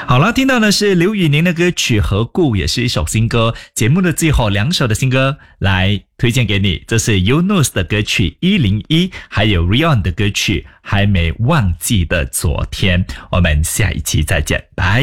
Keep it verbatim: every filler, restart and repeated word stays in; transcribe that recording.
好了，听到的是刘宇宁的歌曲《何故》，也是一首新歌。节目的最后两首的新歌来推荐给你，这是 Yunus 的歌曲一零一，还有 Rion 的歌曲还没忘记的昨天。我们下一期再见，拜。